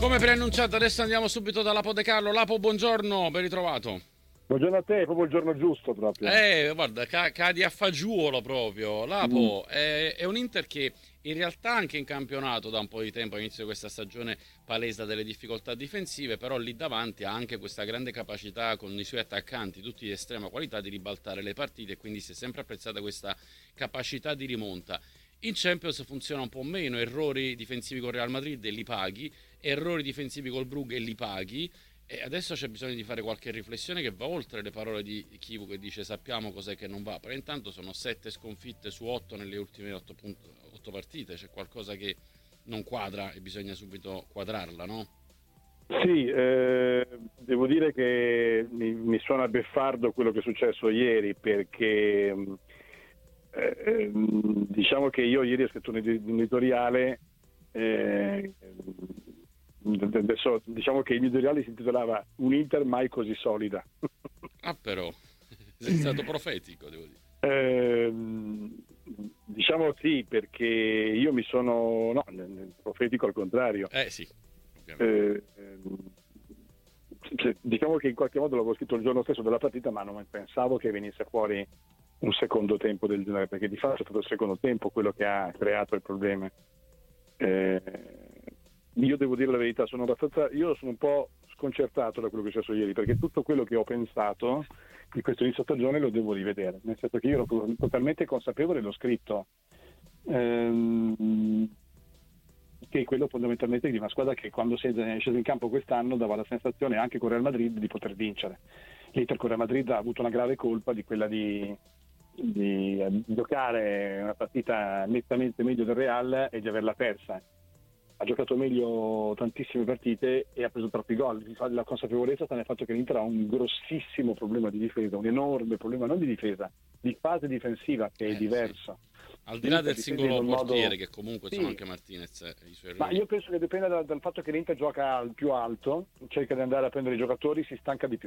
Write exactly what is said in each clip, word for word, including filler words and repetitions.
Come preannunciato, adesso andiamo subito da Lapo De Carlo. Lapo, buongiorno, ben ritrovato. Buongiorno a te, è proprio il giorno giusto proprio. Eh, guarda, ca- cadi a fagiolo proprio. Mm. Lapo è, è un Inter che in realtà anche in campionato da un po' di tempo, all'inizio di questa stagione, palesa delle difficoltà difensive, però lì davanti ha anche questa grande capacità con i suoi attaccanti, tutti di estrema qualità, di ribaltare le partite, e quindi si è sempre apprezzata questa capacità di rimonta. In Champions funziona un po' meno, errori difensivi con Real Madrid e li paghi, errori difensivi col Brugge e li paghi. E adesso c'è bisogno di fare qualche riflessione che va oltre le parole di Chivu che dice sappiamo cos'è che non va, però intanto sono sette sconfitte su otto nelle ultime otto, otto partite, c'è qualcosa che non quadra e bisogna subito quadrarla, no? Sì, eh, devo dire che mi, mi suona beffardo quello che è successo ieri perché eh, diciamo che io ieri ho scritto un editoriale, eh, adesso diciamo che il mio editoriale si intitolava Un Inter mai così solida. Ah però, sei stato profetico, devo dire. Eh, diciamo sì, perché io mi sono, no, profetico al contrario. Eh sì, ovviamente. Eh, cioè, diciamo che in qualche modo l'avevo scritto il giorno stesso della partita, ma non pensavo che venisse fuori un secondo tempo del genere, perché di fatto è stato il secondo tempo quello che ha creato il problema. Eh, io devo dire la verità, sono abbastanza, io sono un po' sconcertato da quello che è successo ieri, perché tutto quello che ho pensato di questo inizio stagione lo devo rivedere, nel senso che io ero totalmente consapevole, l'ho scritto, ehm, che è quello fondamentalmente di una squadra che quando si è sceso in campo quest'anno dava la sensazione anche con Real Madrid di poter vincere. L'Inter con Real Madrid ha avuto una grave colpa di quella di, di, di giocare una partita nettamente meglio del Real e di averla persa. Ha giocato meglio tantissime partite e ha preso troppi gol. La consapevolezza sta nel fatto che l'Inter ha un grossissimo problema di difesa, un enorme problema non di difesa, di fase difensiva che è Eh, diverso. sì. Al di là del singolo portiere, modo... che comunque sì, sono anche Martinez e i suoi ma errori. io penso che dipenda dal, dal fatto che l'Inter gioca al più alto, cerca di andare a prendere i giocatori, si stanca di più.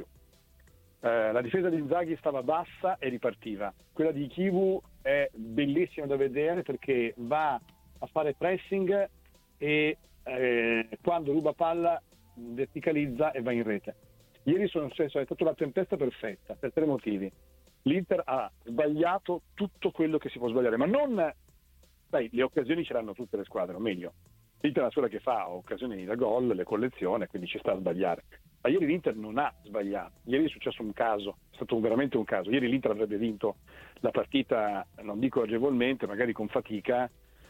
Eh, la difesa di Inzaghi stava bassa e ripartiva. Quella di Chivu è bellissima da vedere perché va a fare pressing e eh, quando ruba palla verticalizza e va in rete. Ieri sono, è stata la tempesta perfetta per tre motivi. L'Inter ha sbagliato tutto quello che si può sbagliare, ma non, sai, le occasioni ce l'hanno tutte le squadre, o meglio, l'Inter è una squadra che fa occasioni da gol, le collezione, quindi ci sta a sbagliare. Ma ieri l'Inter non ha sbagliato, ieri è successo un caso, è stato veramente un caso. Ieri l'Inter avrebbe vinto la partita, non dico agevolmente, magari con fatica,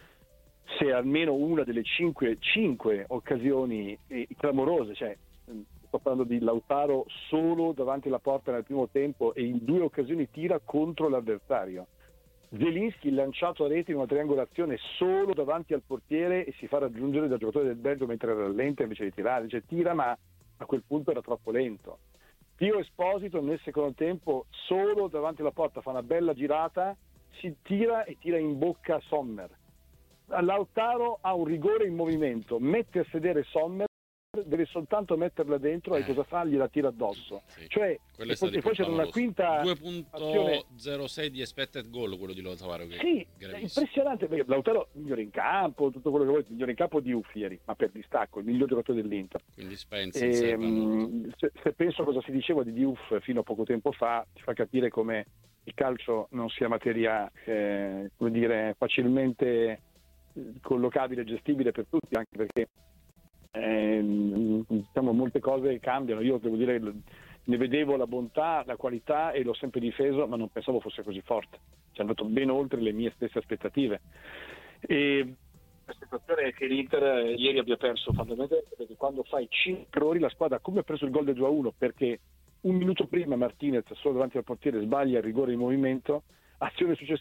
se almeno una delle cinque, cinque occasioni eh, clamorose, cioè sto parlando di Lautaro solo davanti alla porta nel primo tempo e in due occasioni tira contro l'avversario. Zelinski lanciato a rete in una triangolazione solo davanti al portiere e si fa raggiungere dal giocatore del Belgio mentre rallenta invece di tirare, cioè tira ma a quel punto era troppo lento. Pio Esposito nel secondo tempo solo davanti alla porta fa una bella girata, si tira e tira in bocca a Sommer. Lautaro ha un rigore in movimento, mette a sedere Sommer, deve soltanto metterla dentro e Eh. cosa fa? Gliela tira addosso. Sì. Cioè, Quello è e stato poi, il e poi più c'era una clamoroso. quinta due virgola zero sei di expected goal quello di Lautaro, che sì, è gravissimo. impressionante perché Lautaro migliore in campo, tutto quello che vuoi, migliore in campo di Uffi ieri, ma per distacco, il miglior giocatore dell'Inter. Quindi Spence E, serve molto. se, se penso a cosa si diceva di Diouf fino a poco tempo fa, ti fa capire come il calcio non sia materia eh, come dire, facilmente collocabile e gestibile per tutti, anche perché eh, diciamo, molte cose cambiano. Io devo dire ne vedevo la bontà, la qualità e l'ho sempre difeso, ma non pensavo fosse così forte, ci è andato ben oltre le mie stesse aspettative. E la situazione è che l'Inter ieri abbia perso fondamentalmente perché quando fai cinque errori la squadra, come ha preso il gol del due a uno, perché un minuto prima Martinez solo davanti al portiere sbaglia il rigore in movimento, azione successiva